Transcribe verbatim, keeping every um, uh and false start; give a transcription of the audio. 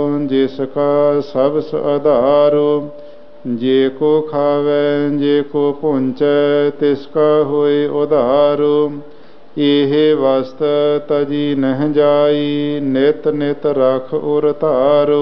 जिसका सबस आधारो। जे को खावै जे को पुंचै तिसका होय उधारो। ਇਹ ਵਸਤ ਤਜੀ ਨਹਿ ਜਾਈ ਨਿਤ ਨਿਤ ਰਖ ਉਰ ਧਾਰੋ।